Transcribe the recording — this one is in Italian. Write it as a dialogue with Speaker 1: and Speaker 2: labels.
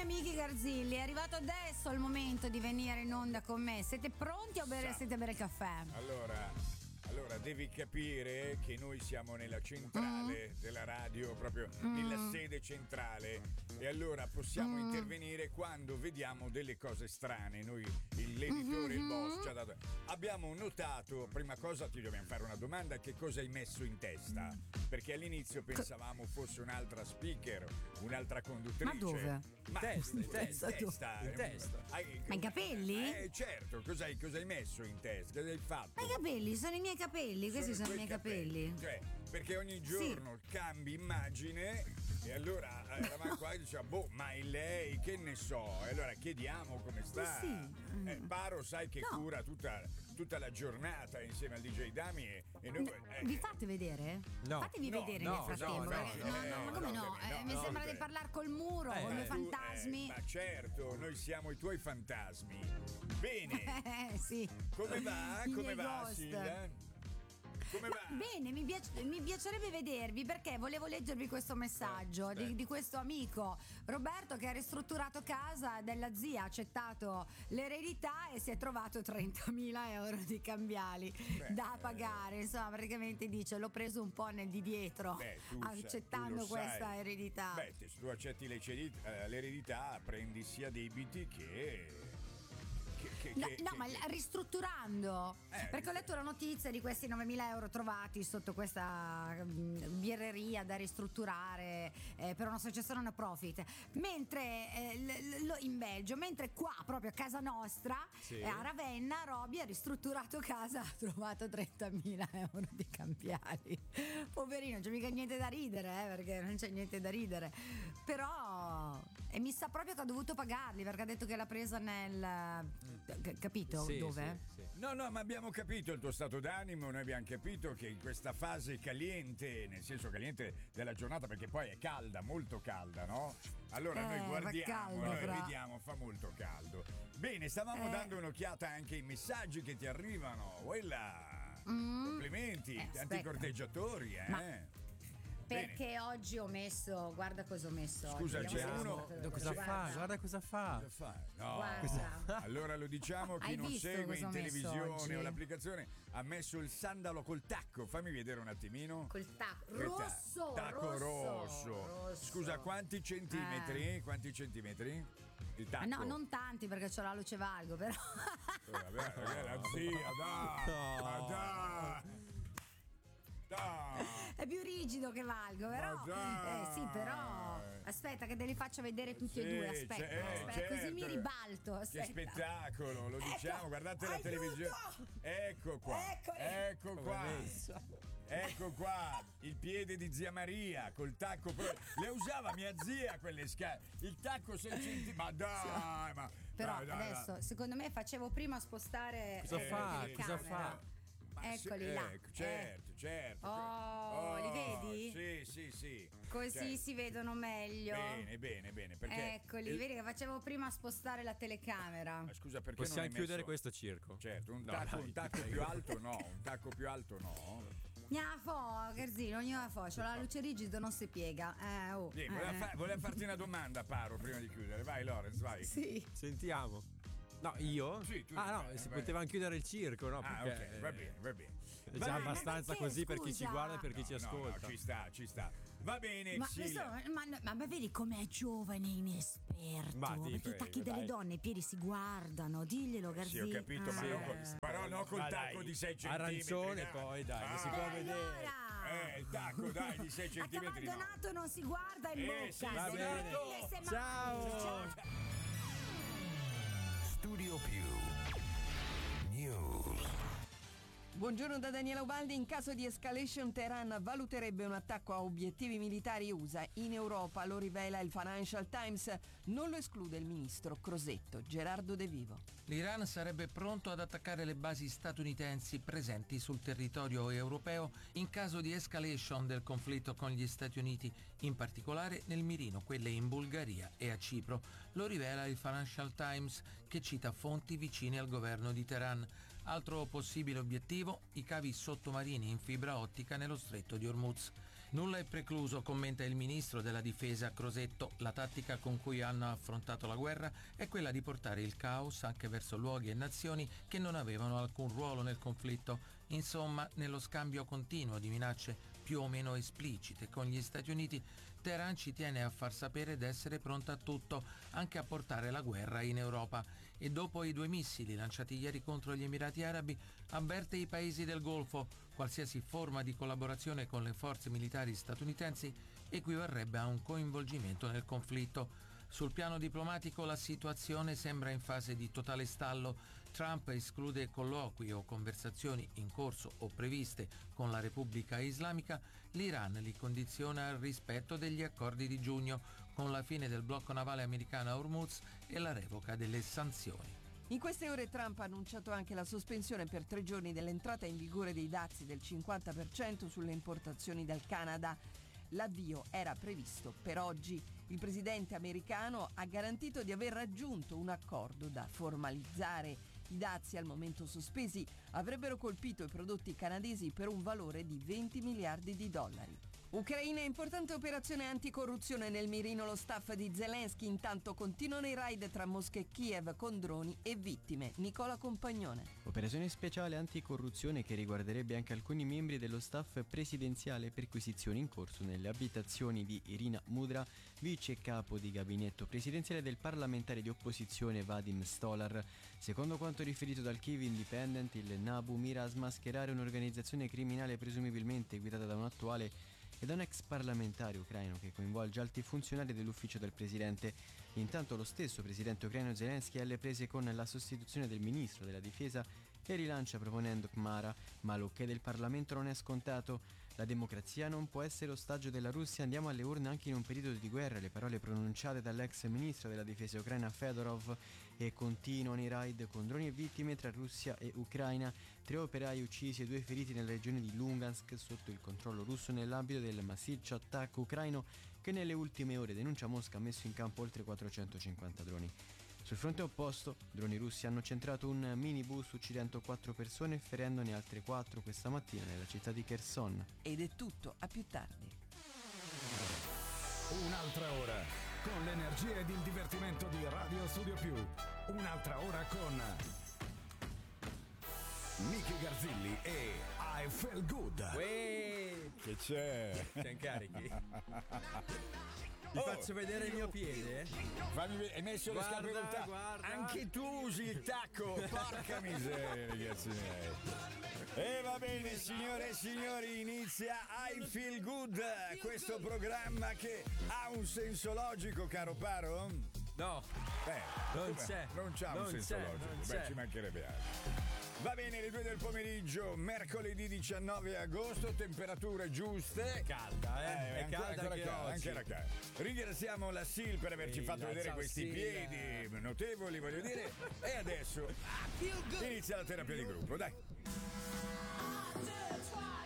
Speaker 1: amici Garzilli, è arrivato adesso il momento di venire in onda con me. Siete pronti a bere, siete a bere caffè?
Speaker 2: Allora, devi capire che noi siamo nella centrale della radio, proprio nella sede centrale, e allora possiamo intervenire quando vediamo delle cose strane. Noi, l'editore, il boss ci ha dato. Abbiamo notato, prima cosa ti dobbiamo fare una domanda: che cosa hai messo in testa? Perché all'inizio pensavamo fosse un'altra speaker, un'altra conduttrice.
Speaker 1: Ma dove?
Speaker 2: Ma in testa.
Speaker 1: Ma i capelli?
Speaker 2: Certo, cosa hai messo in testa? Cosa hai fatto?
Speaker 1: Ma i capelli, sono i miei capelli, questi sono i miei capelli.
Speaker 2: Cioè, perché ogni giorno cambi immagine e allora eravamo qua e dicevamo, ma è lei, che ne so? E allora chiediamo come sta. Paro sai che cura tutta la giornata insieme al DJ Dami e noi,
Speaker 1: vi fate vedere?
Speaker 2: No.
Speaker 1: Fatevi vedere nel frattempo. Ma come no? Mi sembra di parlare col muro, con i fantasmi.
Speaker 2: Ma certo, noi siamo i tuoi fantasmi. Bene.
Speaker 1: Sì.
Speaker 2: Come va? Come va,
Speaker 1: ghost.
Speaker 2: Silvia? Come va?
Speaker 1: Bene, mi piacerebbe vedervi perché volevo leggervi questo messaggio di questo amico Roberto che ha ristrutturato casa della zia, ha accettato l'eredità e si è trovato 30.000 euro di cambiali da pagare. Insomma, praticamente dice: l'ho preso un po' nel di dietro accettando questa eredità.
Speaker 2: Beh, se tu accetti l'eredità prendi sia debiti che
Speaker 1: ma ristrutturando, perché ho letto la notizia di questi 9.000 euro trovati sotto questa birreria da ristrutturare per un'associazione no profit, mentre in Belgio, mentre qua proprio a casa nostra a Ravenna Roby ha ristrutturato casa, ha trovato 30.000 euro di cambiali. Poverino, non c'è mica niente da ridere, perché non c'è niente da ridere, però mi sa proprio che ha dovuto pagarli perché ha detto che l'ha presa nel capito dove?
Speaker 2: Sì. No, ma abbiamo capito il tuo stato d'animo. Noi abbiamo capito che in questa fase caliente, nel senso caliente della giornata, perché poi è calda, molto calda, no? Allora noi guardiamo, vediamo, fa molto caldo. Bene, stavamo dando un'occhiata anche ai messaggi che ti arrivano. Complimenti, tanti corteggiatori,
Speaker 1: Perché oggi ho messo, guarda cosa ho messo.
Speaker 2: Scusa,
Speaker 1: oggi.
Speaker 2: c'è uno.
Speaker 3: Guarda cosa fa.
Speaker 2: No.
Speaker 1: Guarda.
Speaker 2: Allora lo diciamo, chi non segue in televisione o l'applicazione ha messo il sandalo col tacco. Fammi vedere un attimino.
Speaker 1: Col tacco rosso.
Speaker 2: Tacco rosso. Scusa, quanti centimetri? Quanti centimetri? Il tacco?
Speaker 1: No, non tanti perché c'ho la luce valgo, però.
Speaker 2: Vabbè, la zia, dai.
Speaker 1: È più rigido che valgo, però sì, però aspetta che te li faccio vedere tutti e due. Aspetta,
Speaker 2: certo.
Speaker 1: Così mi ribalto.
Speaker 2: Che spettacolo, lo diciamo, guardate la televisione. Ecco qua. Ecco qua il piede di zia Maria col tacco. Le usava mia zia quelle scarpe. Il tacco 6 centimetri. Ma dai,
Speaker 1: però adesso secondo me facevo prima spostare
Speaker 3: cosa fa?
Speaker 1: Eccoli là.
Speaker 2: Certo.
Speaker 1: Li vedi?
Speaker 2: Sì.
Speaker 1: Così si vedono meglio.
Speaker 2: Bene. Perché
Speaker 1: eccoli, vedi che facevo prima spostare la telecamera.
Speaker 2: Ma scusa, perché
Speaker 3: possiamo
Speaker 2: non hai
Speaker 3: chiudere
Speaker 2: messo...
Speaker 3: questo circo?
Speaker 2: Certo, un tacco più alto no. Un tacco più alto no.
Speaker 1: Garzino, c'ho la luce rigida, non si piega.
Speaker 2: Voleva farti una domanda, Paro, prima di chiudere. Vai, Lorenz, vai.
Speaker 1: Sì.
Speaker 3: Sentiamo. No, io?
Speaker 2: Sì, tu.
Speaker 3: Si poteva chiudere il circo, no? Perché,
Speaker 2: ok, va bene.
Speaker 3: È già abbastanza così per chi ci guarda e per chi ci ascolta.
Speaker 2: No, ci sta. Va bene,
Speaker 1: ma vedi com'è giovane e inesperto. Perché i tacchi delle donne, i piedi si guardano. Diglielo, Garzino.
Speaker 2: Sì, ho capito, però no col tacco di 6 centimetri.
Speaker 3: Arancione poi, dai, non si può vedere.
Speaker 2: Il tacco, dai, di 6 centimetri.
Speaker 1: A cavallo donato non si guarda in bocca.
Speaker 3: Va bene.
Speaker 1: Ciao.
Speaker 4: Studio Più News.
Speaker 5: Buongiorno da Daniela Ubaldi. In caso di escalation, Teheran valuterebbe un attacco a obiettivi militari USA in Europa, lo rivela il Financial Times. Non lo esclude il ministro Crosetto. Gerardo De Vivo.
Speaker 6: L'Iran sarebbe pronto ad attaccare le basi statunitensi presenti sul territorio europeo in caso di escalation del conflitto con gli Stati Uniti, in particolare nel mirino quelle in Bulgaria e a Cipro. Lo rivela il Financial Times, che cita fonti vicine al governo di Teheran. Altro possibile obiettivo, i cavi sottomarini in fibra ottica nello stretto di Hormuz. Nulla è precluso, commenta il ministro della difesa Crosetto. La tattica con cui hanno affrontato la guerra è quella di portare il caos anche verso luoghi e nazioni che non avevano alcun ruolo nel conflitto. Insomma, nello scambio continuo di minacce più o meno esplicite con gli Stati Uniti, Teheran ci tiene a far sapere d'essere pronta a tutto, anche a portare la guerra in Europa. E dopo i 2 missili lanciati ieri contro gli Emirati Arabi, avverte i paesi del Golfo: qualsiasi forma di collaborazione con le forze militari statunitensi equivarrebbe a un coinvolgimento nel conflitto. Sul piano diplomatico la situazione sembra in fase di totale stallo. Trump esclude colloqui o conversazioni in corso o previste con la Repubblica Islamica. L'Iran li condiziona al rispetto degli accordi di giugno, con la fine del blocco navale americano a Hormuz e la revoca delle sanzioni.
Speaker 5: In queste ore Trump ha annunciato anche la sospensione per 3 giorni dell'entrata in vigore dei dazi del 50% sulle importazioni dal Canada. L'avvio era previsto per oggi. Il presidente americano ha garantito di aver raggiunto un accordo da formalizzare. I dazi al momento sospesi avrebbero colpito i prodotti canadesi per un valore di 20 miliardi di dollari. Ucraina, importante operazione anticorruzione nel mirino lo staff di Zelensky. Intanto continuano i raid tra Mosca e Kiev con droni e vittime. Nicola Compagnone.
Speaker 7: Operazione speciale anticorruzione che riguarderebbe anche alcuni membri dello staff presidenziale. Perquisizioni in corso nelle abitazioni di Irina Mudra, vice capo di gabinetto presidenziale del parlamentare di opposizione Vadim Stolar. Secondo quanto riferito dal Kiev Independent, il NABU mira a smascherare un'organizzazione criminale presumibilmente guidata da un attuale e da un ex parlamentare ucraino che coinvolge alti funzionari dell'ufficio del presidente. Intanto lo stesso presidente ucraino Zelensky è alle prese con la sostituzione del ministro della difesa e rilancia proponendo Khmara, ma l'ok del Parlamento non è scontato. La democrazia non può essere ostaggio della Russia, andiamo alle urne anche in un periodo di guerra, le parole pronunciate dall'ex ministro della difesa ucraina Fedorov. E continuano i raid con droni e vittime tra Russia e Ucraina. 3 operai uccisi e 2 feriti nella regione di Lugansk sotto il controllo russo nell'ambito del massiccio attacco ucraino che nelle ultime ore, denuncia Mosca, ha messo in campo oltre 450 droni. Sul fronte opposto, droni russi hanno centrato un minibus uccidendo 4 persone e ferendone altre 4 questa mattina nella città di Kherson.
Speaker 5: Ed è tutto, a più tardi.
Speaker 8: Un'altra ora con l'energia ed il divertimento di Radio Studio Più. Un'altra ora con Nicky Garzilli e I Feel Good.
Speaker 3: Uè,
Speaker 2: Che c'è?
Speaker 3: ti incarichi? Ti faccio vedere il mio piede?
Speaker 2: Hai messo le scarpe col tacco?
Speaker 3: Guarda.
Speaker 2: Anche tu usi il tacco, porca miseria, ragazzi miei. E va bene, signore e signori, inizia I Feel Good, questo programma che ha un senso logico, caro Paro?
Speaker 3: No,
Speaker 2: Non
Speaker 3: c'è.
Speaker 2: Non c'ha un
Speaker 3: Non
Speaker 2: senso
Speaker 3: c'è,
Speaker 2: logico,
Speaker 3: non
Speaker 2: beh,
Speaker 3: c'è.
Speaker 2: ci mancherebbe altro. Va bene, le 2 del pomeriggio, mercoledì 19 agosto, temperature giuste.
Speaker 3: calda, è calda anche oggi.
Speaker 2: Anche era calda. Ringraziamo la Sil per averci fatto vedere
Speaker 3: ciao,
Speaker 2: questi
Speaker 3: Sil.
Speaker 2: piedi notevoli, voglio dire. E adesso inizia la terapia di gruppo, dai.